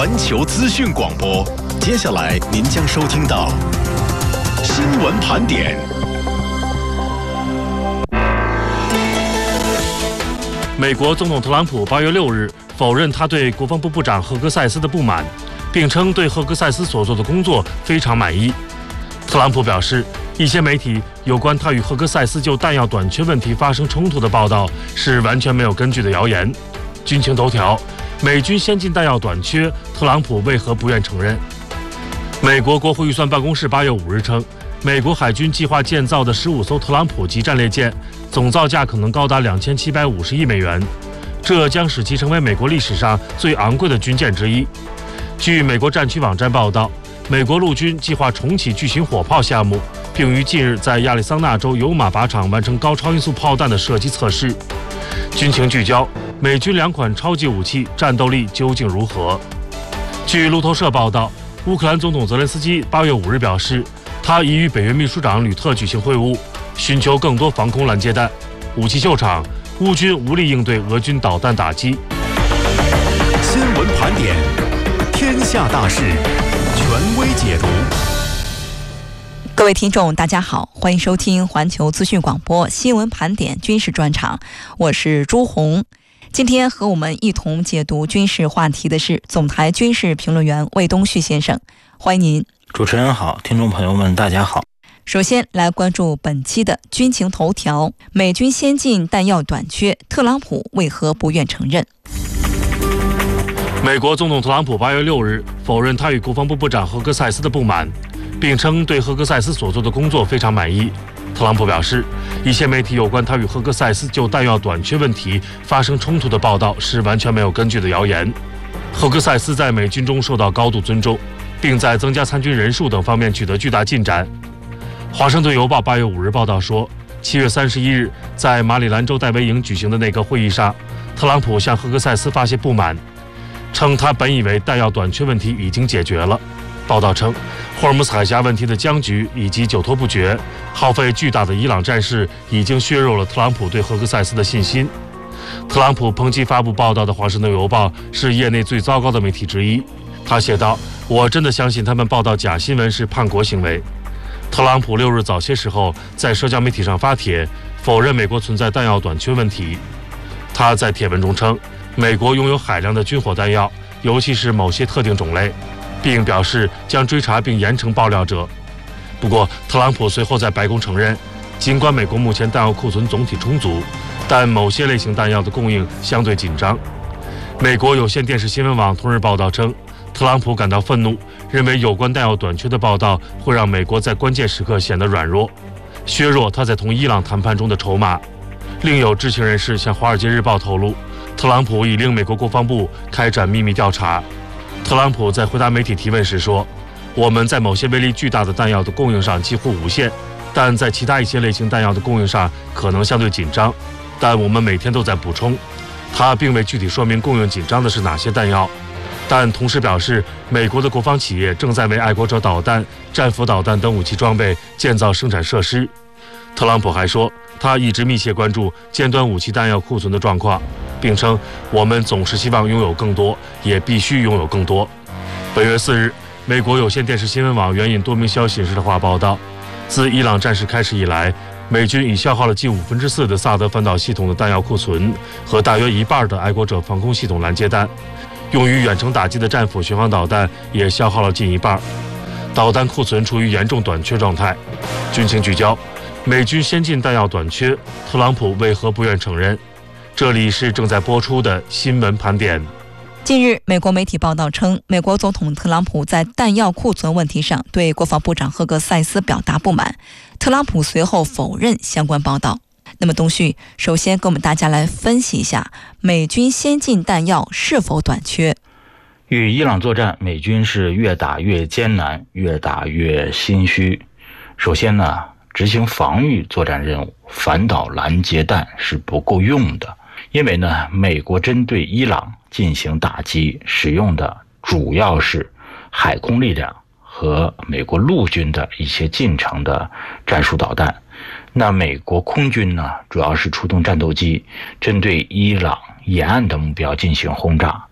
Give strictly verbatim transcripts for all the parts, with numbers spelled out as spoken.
环球资讯广播，接下来您将收听到新闻盘点。 美国总统特朗普八月六日否认他对国防部部长赫格塞斯的不满，并称对赫格塞斯所做的工作非常满意。特朗普表示，一些媒体有关他与赫格塞斯就弹药短缺问题发生冲突的报道是完全没有根据的谣言。军情头条：美军先进弹药短缺，特朗普为何不愿承认？美国国会预算办公室八月五日称，美国海军计划建造的十五艘特朗普级战列舰，总造价可能高达两千七百五十亿美元，这将使其成为美国历史上最昂贵的军舰之一。据美国战区网站报道，美国陆军计划重启巨型火炮项目，并于近日在亚利桑那州油马靶场完成高超音速炮弹的射击测试。军情聚焦：美军两款超级武器战斗力究竟如何？据路透社报道，乌克兰总统泽连斯基八月五日表示，他已与北约秘书长吕特举行会晤，寻求更多防空拦截弹。武器秀场，乌军无力应对俄军导弹打击。 新闻盘点，天下大事，权威解读。 各位听众大家好，欢迎收听环球资讯广播新闻盘点军事专场，我是朱红。今天和我们一同解读军事话题的是总台军事评论员魏东旭先生，欢迎您。 主持人好，听众朋友们大家好。 首先来关注本期的军情头条：美军先进弹药短缺，特朗普为何不愿承认？ 美国总统特朗普八月六日否认他与国防部部长赫格塞斯的不满，并称对赫格塞斯所做的工作非常满意。特朗普表示，一些媒体有关他与赫格塞斯就弹药短缺问题发生冲突的报道是完全没有根据的谣言。赫格塞斯在美军中受到高度尊重，并在增加参军人数等方面取得巨大进展。华盛顿邮报八月五日报道说，七月三十一日在马里兰州戴维营举行的内阁会议上，特朗普向赫格塞斯发泄不满，称他本以为弹药短缺问题已经解决了。报道称，霍尔木斯海峡问题的僵局以及久拖不决、耗费巨大的伊朗战事已经削弱了特朗普对赫格塞斯的信心。特朗普抨击发布报道的华盛顿邮报是业内最糟糕的媒体之一。他写道，我真的相信他们报道假新闻是叛国行为。特朗普六日早些时候在社交媒体上发帖，否认美国存在弹药短缺问题。他在帖文中称，美国拥有海量的军火弹药，尤其是某些特定种类，并表示将追查并严惩爆料者。不过，特朗普随后在白宫承认，尽管美国目前弹药库存总体充足，但某些类型弹药的供应相对紧张。美国有线电视新闻网同日报道称，特朗普感到愤怒，认为有关弹药短缺的报道会让美国在关键时刻显得软弱，削弱他在同伊朗谈判中的筹码。另有知情人士向《华尔街日报》透露，特朗普已令美国国防部开展秘密调查。特朗普在回答媒体提问时说，我们在某些威力巨大的弹药的供应上几乎无限，但在其他一些类型弹药的供应上可能相对紧张，但我们每天都在补充。他并未具体说明供应紧张的是哪些弹药，但同时表示，美国的国防企业正在为爱国者导弹、战斧导弹等武器装备建造生产设施。特朗普还说，他一直密切关注尖端武器弹药库存的状况，并称我们总是希望拥有更多，也必须拥有更多。本月四日，美国有线电视新闻网援引多名消息人士的话报道，自伊朗战事开始以来，美军已消耗了近五分之四的萨德反导系统的弹药库存和大约一半的爱国者防空系统拦截弹，用于远程打击的战斧巡航导弹也消耗了近一半，导弹库存处于严重短缺状态。军情聚焦：美军先进弹药短缺，特朗普为何不愿承认？这里是正在播出的新闻盘点。 近日，美国媒体报道称，美国总统特朗普在弹药库存问题上对国防部长赫格塞斯表达不满，特朗普随后否认相关报道。那么东旭，首先跟我们大家来分析一下美军先进弹药是否短缺。 与伊朗作战，美军是越打越艰难，越打越心虚。首先呢，执行防御作战任务，反导拦截弹是不够用的，因为呢，美国针对伊朗进行打击使用的主要是海空力量和美国陆军的一些近程的战术导弹。那美国空军呢，主要是出动战斗机针对伊朗沿岸的目标进行轰炸，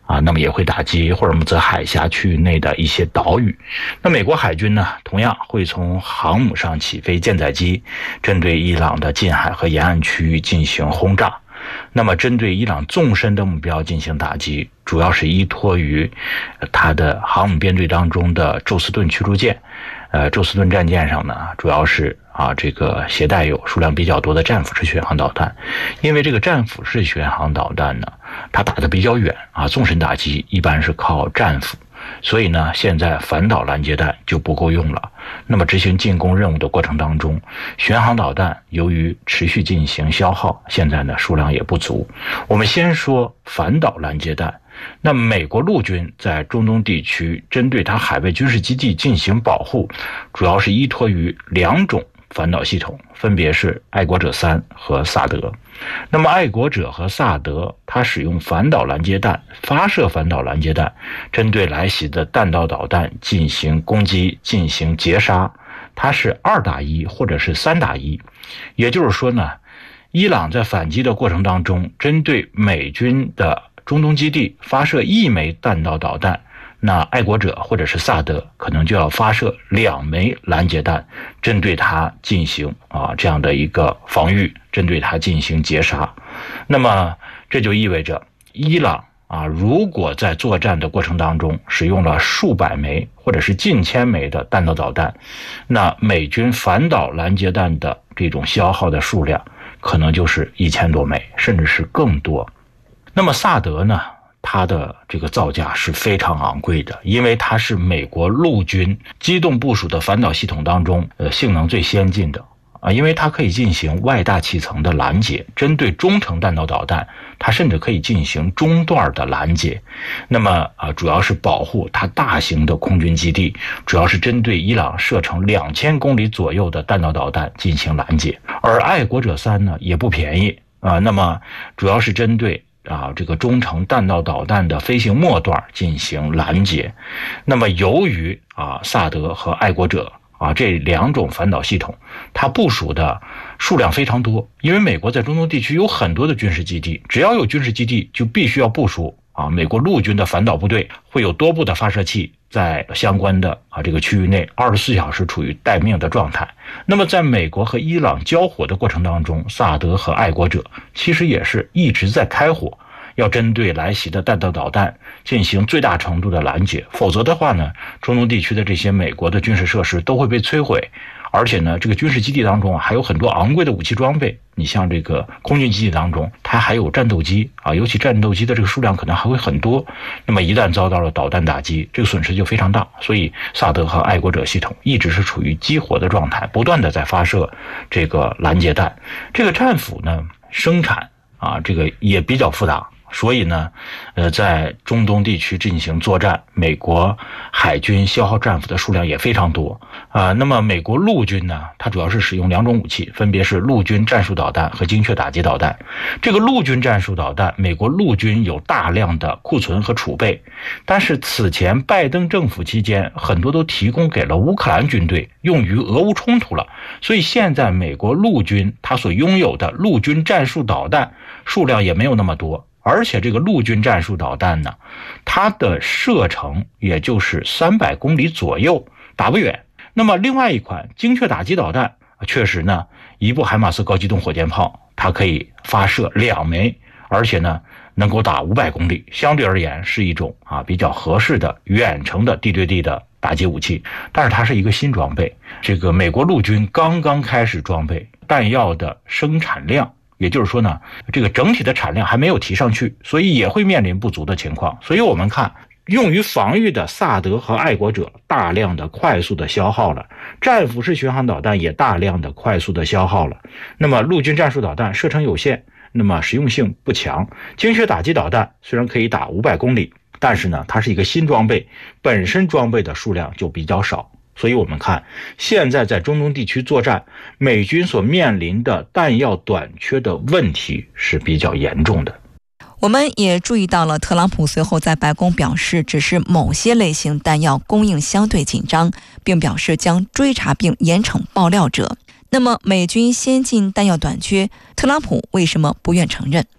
啊，那么也会打击霍尔木兹海峡区域内的一些岛屿。那美国海军呢，同样会从航母上起飞舰载机，针对伊朗的近海和沿岸区域进行轰炸。那么针对伊朗纵深的目标进行打击，主要是依托于它的航母编队当中的宙斯盾驱逐舰。呃，宙斯盾战舰上呢，主要是啊这个携带有数量比较多的战斧式巡航导弹。因为这个战斧式巡航导弹呢，它打得比较远啊，纵深打击一般是靠战斧，所以呢，现在反导拦截弹就不够用了。那么执行进攻任务的过程当中，巡航导弹由于持续进行消耗，现在呢数量也不足。我们先说反导拦截弹。那美国陆军在中东地区针对它海外军事基地进行保护，主要是依托于两种反导系统，分别是爱国者三和萨德。那么爱国者和萨德它使用反导拦截弹，发射反导拦截弹，针对来袭的弹道导弹进行攻击，进行截杀。它是二打一或者是三打一，也就是说呢，伊朗在反击的过程当中，针对美军的中东基地发射一枚弹道导弹，那爱国者或者是萨德可能就要发射两枚拦截弹，针对它进行啊这样的一个防御，针对它进行截杀。那么这就意味着伊朗啊，如果在作战的过程当中使用了数百枚或者是近千枚的弹道导弹，那美军反导拦截弹的这种消耗的数量可能就是一千多枚，甚至是更多。那么萨德呢，它的这个造价是非常昂贵的，因为它是美国陆军机动部署的反导系统当中呃性能最先进的啊，因为它可以进行外大气层的拦截，针对中程弹道导弹它甚至可以进行中段的拦截。那么啊，主要是保护它大型的空军基地，主要是针对伊朗射程两千公里左右的弹道导弹进行拦截。而爱国者三呢也不便宜啊，那么主要是针对啊，这个中程弹道导弹的飞行末段进行拦截。那么由于啊萨德和爱国者啊这两种反导系统，它部署的数量非常多，因为美国在中东地区有很多的军事基地，只要有军事基地就必须要部署啊美国陆军的反导部队，会有多部的发射器在相关的啊这个区域内二十四小时处于待命的状态。那么在美国和伊朗交火的过程当中，萨德和爱国者其实也是一直在开火，要针对来袭的弹道导弹进行最大程度的拦截，否则的话呢，中东地区的这些美国的军事设施都会被摧毁。而且呢，这个军事基地当中还有很多昂贵的武器装备，你像这个空军基地当中，它还有战斗机啊，尤其战斗机的这个数量可能还会很多。那么一旦遭到了导弹打击，这个损失就非常大。所以萨德和爱国者系统一直是处于激活的状态，不断的在发射这个拦截弹。这个战斧呢，生产啊，这个也比较复杂。所以呢，呃，在中东地区进行作战，美国海军消耗战斧的数量也非常多啊、呃。那么美国陆军呢，它主要是使用两种武器，分别是陆军战术导弹和精确打击导弹。这个陆军战术导弹，美国陆军有大量的库存和储备，但是此前拜登政府期间，很多都提供给了乌克兰军队，用于俄乌冲突了。所以现在美国陆军它所拥有的陆军战术导弹数量也没有那么多。而且这个陆军战术导弹呢，它的射程也就是三百公里左右，打不远。那么另外一款精确打击导弹，确实呢，一部海马斯高机动火箭炮，它可以发射两枚，而且呢，能够打五百公里，相对而言是一种啊比较合适的远程的地对地的打击武器。但是它是一个新装备，这个美国陆军刚刚开始装备，弹药的生产量，也就是说呢，这个整体的产量还没有提上去，所以也会面临不足的情况。所以我们看用于防御的萨德和爱国者大量的快速的消耗了，战斧式巡航导弹也大量的快速的消耗了。那么陆军战术导弹射程有限，那么实用性不强。精确打击导弹虽然可以打五百公里，但是呢，它是一个新装备，本身装备的数量就比较少。所以我们看现在在中东地区作战，美军所面临的弹药短缺的问题是比较严重的。 我们也注意到了，特朗普随后在白宫表示，只是某些类型弹药供应相对紧张，并表示将追查并严惩爆料者。那么美军先进弹药短缺，特朗普为什么不愿承认？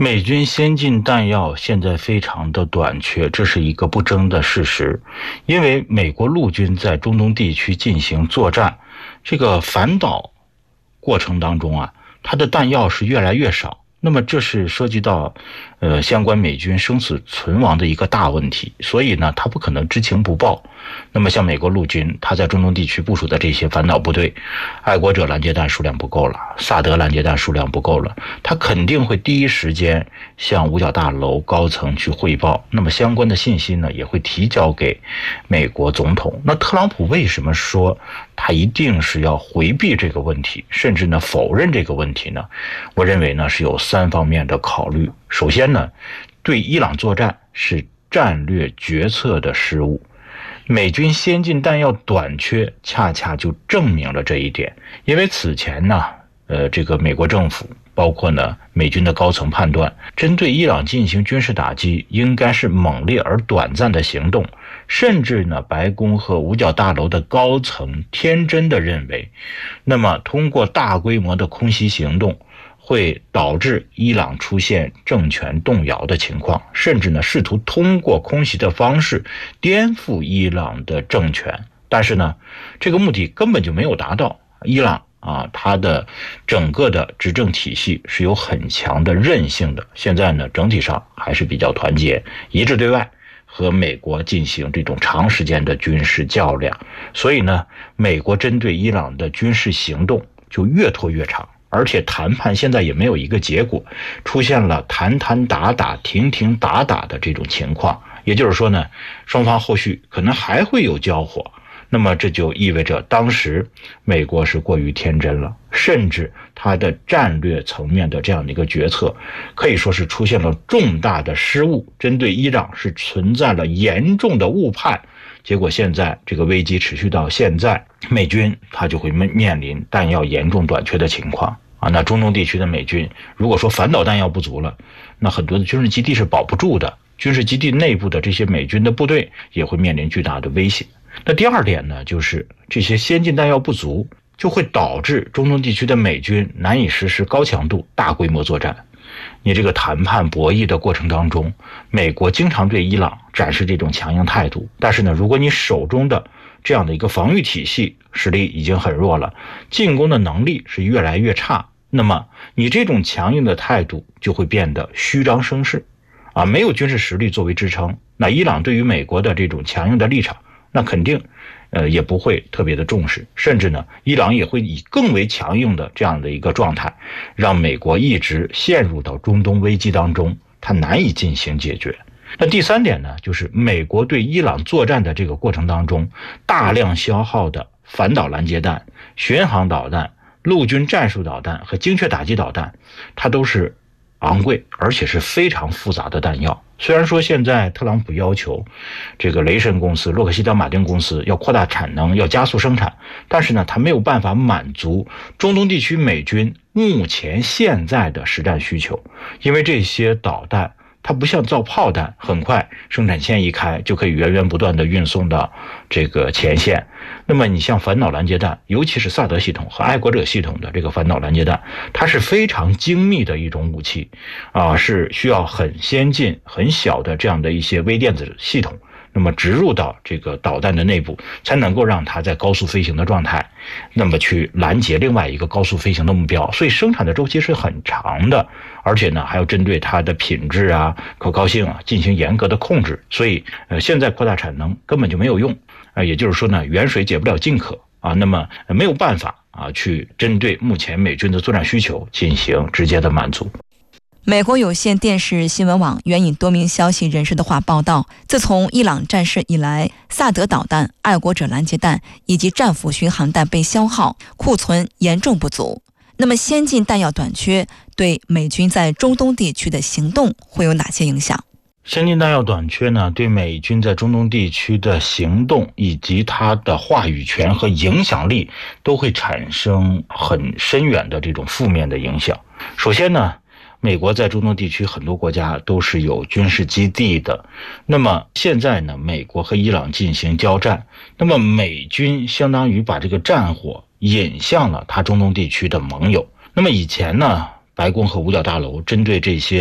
美军先进弹药现在非常的短缺，这是一个不争的事实。因为美国陆军在中东地区进行作战，这个反导过程当中啊，它的弹药是越来越少。那么这是涉及到呃相关美军生死存亡的一个大问题，所以呢，他不可能知情不报。那么像美国陆军，他在中东地区部署的这些反导部队，爱国者拦截弹数量不够了，萨德拦截弹数量不够了，他肯定会第一时间向五角大楼高层去汇报。那么相关的信息呢，也会提交给美国总统。那特朗普为什么说他一定是要回避这个问题，甚至呢否认这个问题呢？我认为呢是有三方面的考虑。首先呢，对伊朗作战是战略决策的失误。美军先进弹药短缺，恰恰就证明了这一点。因为此前呢，呃，这个美国政府包括呢美军的高层判断，针对伊朗进行军事打击，应该是猛烈而短暂的行动。甚至呢，白宫和五角大楼的高层天真的认为，那么通过大规模的空袭行动，会导致伊朗出现政权动摇的情况，甚至呢试图通过空袭的方式颠覆伊朗的政权。但是呢，这个目的根本就没有达到。伊朗啊，它的整个的执政体系是有很强的韧性的，现在呢整体上还是比较团结，一致对外，和美国进行这种长时间的军事较量。所以呢，美国针对伊朗的军事行动就越拖越长。而且谈判现在也没有一个结果，出现了谈谈打打停停打打的这种情况。也就是说呢，双方后续可能还会有交火。那么这就意味着当时美国是过于天真了，甚至它的战略层面的这样的一个决策可以说是出现了重大的失误，针对伊朗是存在了严重的误判。结果现在这个危机持续到现在，美军他就会面临弹药严重短缺的情况啊。那中东地区的美军如果说反导弹药不足了，那很多的军事基地是保不住的，军事基地内部的这些美军的部队也会面临巨大的威胁。那第二点呢，就是这些先进弹药不足，就会导致中东地区的美军难以实施高强度大规模作战。你这个谈判博弈的过程当中，美国经常对伊朗展示这种强硬态度，但是呢，如果你手中的这样的一个防御体系实力已经很弱了，进攻的能力是越来越差，那么你这种强硬的态度就会变得虚张声势啊，没有军事实力作为支撑，那伊朗对于美国的这种强硬的立场，那肯定呃，也不会特别的重视，甚至呢，伊朗也会以更为强硬的这样的一个状态，让美国一直陷入到中东危机当中，它难以进行解决。那第三点呢，就是美国对伊朗作战的这个过程当中，大量消耗的反导拦截弹、巡航导弹、陆军战术导弹和精确打击导弹，它都是昂贵而且是非常复杂的弹药。虽然说现在特朗普要求这个雷神公司、洛克希德马丁公司要扩大产能，要加速生产，但是呢，它没有办法满足中东地区美军目前现在的实战需求，因为这些导弹它不像造炮弹，很快生产线一开就可以源源不断的运送到这个前线。那么你像反导拦截弹，尤其是萨德系统和爱国者系统的这个反导拦截弹，它是非常精密的一种武器啊，是需要很先进很小的这样的一些微电子系统，那么植入到这个导弹的内部，才能够让它在高速飞行的状态，那么去拦截另外一个高速飞行的目标。所以生产的周期是很长的，而且呢还要针对它的品质啊、可靠性啊进行严格的控制。所以呃，现在扩大产能根本就没有用啊，也就是说呢，远水解不了近渴啊，那么没有办法啊去针对目前美军的作战需求进行直接的满足。 美国有线电视新闻网援引多名消息人士的话报道，自从伊朗战事以来，萨德导弹、爱国者拦截弹以及战斧巡航弹被消耗，库存严重不足。那么先进弹药短缺对美军在中东地区的行动会有哪些影响？ 先进弹药短缺呢，对美军在中东地区的行动以及它的话语权和影响力都会产生很深远的这种负面的影响。首先呢，美国在中东地区很多国家都是有军事基地的，那么现在呢，美国和伊朗进行交战，那么美军相当于把这个战火引向了他中东地区的盟友。那么以前呢，白宫和五角大楼针对这些